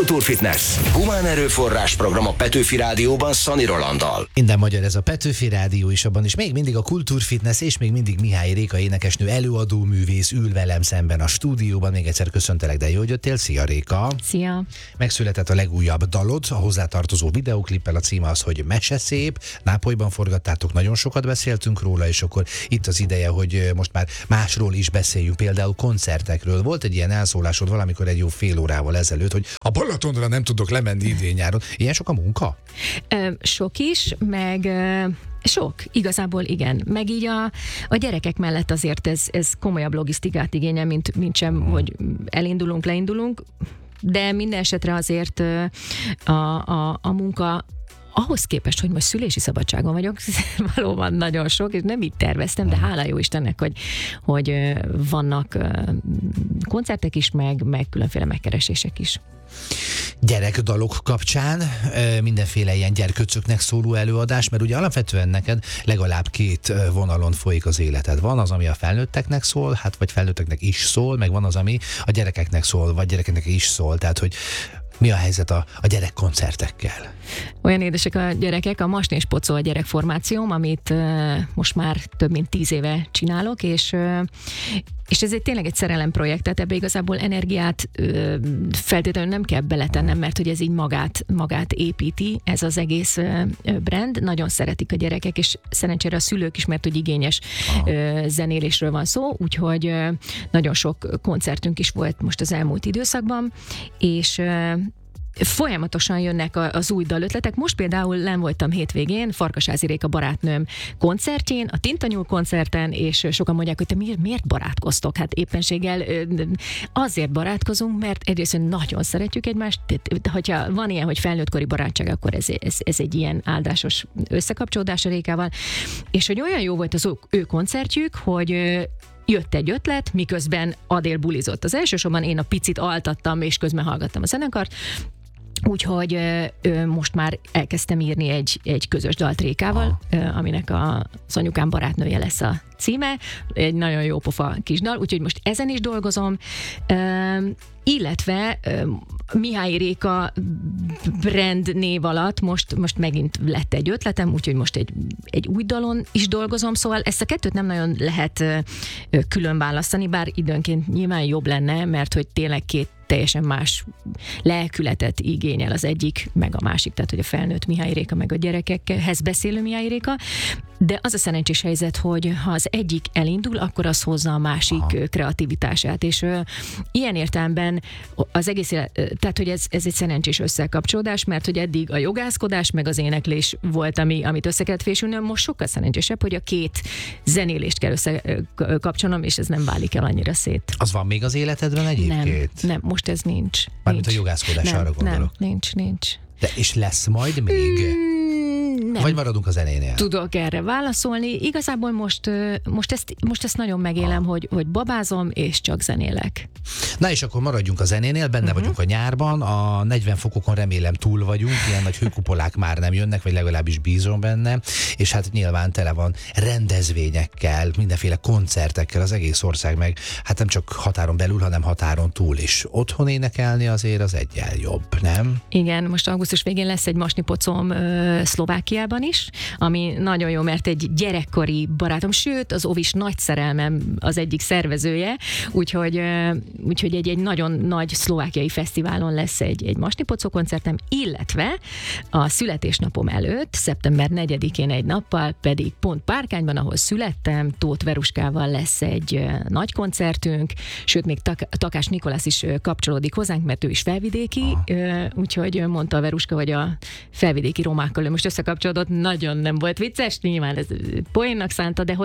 Kultúrfitness. Humán erőforrás program a Petőfi Rádióban Szani Rolanddal. Minden magyar ez a Petőfi Rádió is, abban is még mindig a Kultúrfitness, és még mindig Mihály Réka énekesnő, előadó művész ül velem szemben a stúdióban. Még egyszer köszöntelek, de jó, hogy jöttél. Szia, Réka! Szia! Megszületett a legújabb dalod, a hozzátartozó videóklippel, a címe az, hogy Meseszép. Nápolyban forgattátok, nagyon sokat beszéltünk róla, és akkor itt az ideje, hogy most már másról is beszéljünk, például koncertekről. Volt egy ilyen elszólásod valamikor egy jó fél órával ezelőtt, hogy a Balatonra nem tudok lemenni idén-nyáron. Ilyen sok a munka? Sok is, meg sok, igazából igen. Meg így a gyerekek mellett azért ez komolyabb logisztikát igényel, mint sem, hogy elindulunk, leindulunk, de minden esetre azért a munka ahhoz képest, hogy most szülési szabadságon vagyok, valóban nagyon sok, és nem így terveztem, de hála jó Istennek, hogy vannak koncertek is, meg különféle megkeresések is. Gyerekdalok kapcsán mindenféle ilyen gyerköcöknek szóló előadás, mert ugye alapvetően neked legalább két vonalon folyik az életed. Van az, ami a felnőtteknek szól, hát vagy felnőtteknek is szól, meg van az, ami a gyerekeknek szól, vagy gyerekeknek is szól. Tehát, hogy mi a helyzet a gyerekkoncertekkel? Olyan édesek a gyerekek, a Masni és Pocó a gyerekformációm, amit most már több mint 10 éve csinálok, és ez tényleg egy szerelemprojekt, tehát ebbe igazából energiát feltétlenül nem kell beletennem, mert hogy ez így magát építi, ez az egész brand. Nagyon szeretik a gyerekek, és szerencsére a szülők is, mert hogy igényes zenélésről van szó, úgyhogy nagyon sok koncertünk is volt most az elmúlt időszakban, és folyamatosan jönnek az új dalötletek. Most például len voltam hétvégén Farkasázi Réka barátnőm koncertjén, a Tintanyúl koncerten, és sokan mondják, hogy te miért barátkoztok? Hát éppenséggel azért barátkozunk, mert egyrészt nagyon szeretjük egymást, hogyha van ilyen, hogy felnőttkori barátság, akkor ez egy ilyen áldásos összekapcsolódás a Rékával, és hogy olyan jó volt az ő koncertjük, hogy jött egy ötlet, miközben Adél bulizott. Az elsősorban én a picit altattam, és közben hallgattam a zenekart, úgyhogy most már elkezdtem írni egy közös dalt Rékával, aminek az anyukám barátnője lesz a címe. Egy nagyon jó pofa kis dal, úgyhogy most ezen is dolgozom. Illetve Mihály Réka brand név alatt most megint lett egy ötletem, úgyhogy most egy új dalon is dolgozom, szóval ezt a kettőt nem nagyon lehet külön választani, bár időnként nyilván jobb lenne, mert hogy tényleg két teljesen más lelkületet igényel az egyik, meg a másik, tehát hogy a felnőtt Mihály Réka, meg a gyerekekhez beszélő Mihály Réka, de az a szerencsés helyzet, hogy ha az egyik elindul, akkor az hozza a másik kreativitását, és ilyen értelemben az egész, tehát hogy ez egy szerencsés összekapcsolódás, mert hogy eddig a jogászkodás, meg az éneklés volt, amit össze kellett fésülni, most sokkal szerencsésebb, hogy a két zenélést kell összekapcsolnom, és ez nem válik el annyira szét. Az van még az életedben egyébként? Nem, most ez nincs. Mármint a jogászkodás, arra gondolok. Nem, nincs. De és lesz majd még? Nem. Vagy maradunk a zenénél? Tudok erre válaszolni. Igazából most ezt nagyon megélem, hogy babázom, és csak zenélek. Na és akkor maradjunk a zenénél, benne vagyunk a nyárban, a 40 fokokon remélem túl vagyunk, ilyen nagy hőkupolák már nem jönnek, vagy legalábbis bízom benne, és hát nyilván tele van rendezvényekkel, mindenféle koncertekkel az egész ország, meg hát nem csak határon belül, hanem határon túl is. Otthon énekelni azért az egyel jobb, nem? Igen, most augusztus végén lesz egy Masni Pocóm Szlovákiában is, ami nagyon jó, mert egy gyerekkori barátom, sőt, az Ovis nagy szerelmem az egyik szervezője, úgyhogy egy nagyon nagy szlovákiai fesztiválon lesz egy Masni Pocó koncertem, illetve a születésnapom előtt, szeptember 4-én egy nappal, pedig pont Párkányban, ahol születtem, Tóth Veruskával lesz egy nagy koncertünk, sőt, még Takás Nikolász is kapcsolódik hozzánk, mert ő is felvidéki, úgyhogy mondta a Veruska, hogy a felvidéki romákkal ő most összekapcsolódott, nagyon nem volt vicces, nyilván ez poénnak szánta, de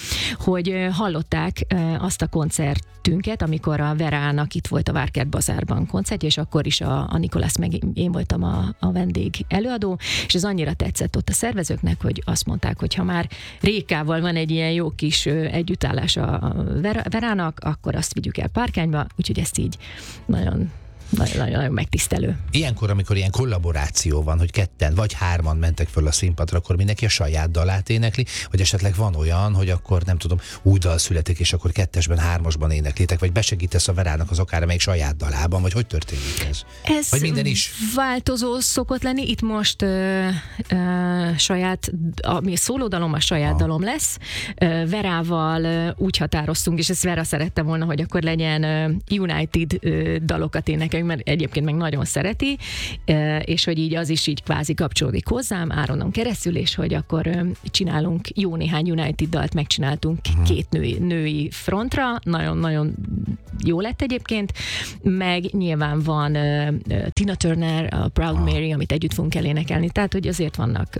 hogy hallották azt a koncertünket, amikor a Verának itt volt a Várkert Bazárban koncertje, és akkor is a Nikolász meg én voltam a vendég előadó, és ez annyira tetszett ott a szervezőknek, hogy azt mondták, hogy ha már Rékával van egy ilyen jó kis együttállás a Verának, akkor azt vigyük el Párkányba, úgyhogy ezt így nagyon nagyon megtisztelő. Ilyenkor, amikor ilyen kollaboráció van, hogy ketten vagy hárman mentek föl a színpadra, akkor mindenki a saját dalát énekli, vagy esetleg van olyan, hogy akkor nem tudom, új dal születik, és akkor kettesben, hármasban éneklitek, vagy besegítesz a Verának az akár amelyik saját dalában, vagy hogy történik ez? Ez vagy minden is? Változó szokott lenni. Itt most saját, ami szólódalom, a saját dalom lesz. Verával úgy határoztunk, és ezt Vera szerette volna, hogy akkor legyen United dalokat énekeljünk, mert egyébként meg nagyon szereti, és hogy így az is így kvázi kapcsolódik hozzám, Áronon keresztül, és hogy akkor csinálunk jó néhány United dalt, megcsináltunk két női frontra, nagyon-nagyon jó lett egyébként, meg nyilván van Tina Turner, a Proud Mary, amit együtt fogunk elénekelni, tehát hogy azért vannak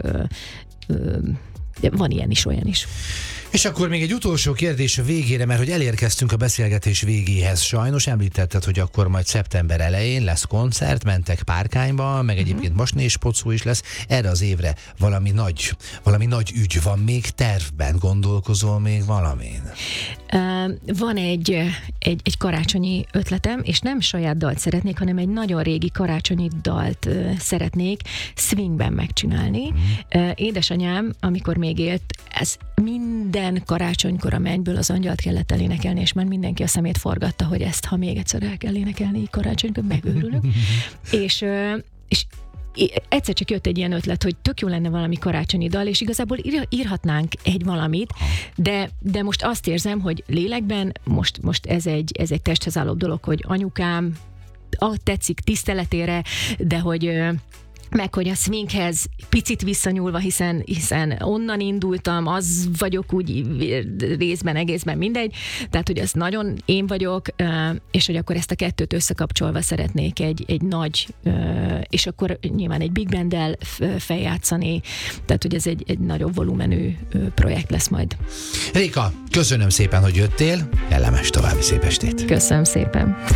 van ilyen is, olyan is. És akkor még egy utolsó kérdés a végére, mert hogy elérkeztünk a beszélgetés végéhez. Sajnos említetted, hogy akkor majd szeptember elején lesz koncert, mentek Párkányba, meg egyébként Masnés Pocó is lesz. Erre az évre valami nagy ügy van még tervben, gondolkozol még valamin? Van egy karácsonyi ötletem, és nem saját dalt szeretnék, hanem egy nagyon régi karácsonyi dalt szeretnék swingben megcsinálni. Édesanyám, amikor még élt, ez minden karácsonykor a mennyből az angyalt kellett elénekelni, és már mindenki a szemét forgatta, hogy ezt, ha még egyszer el kell énekelni karácsonykor, megőrülök. és egyszer csak jött egy ilyen ötlet, hogy tök jó lenne valami karácsonyi dal, és igazából írhatnánk egy valamit, de most azt érzem, hogy lélekben most ez egy testhez álló dolog, hogy anyukám tetszik tiszteletére, de hogy meg hogy a swinghez picit visszanyúlva, hiszen onnan indultam, az vagyok úgy részben, egészben mindegy, tehát hogy az nagyon én vagyok, és hogy akkor ezt a kettőt összekapcsolva szeretnék egy nagy, és akkor nyilván egy big banddel feljátszani, tehát hogy ez egy nagyobb volumenű projekt lesz majd. Réka, köszönöm szépen, hogy jöttél, kellemes további szép estét! Köszönöm szépen!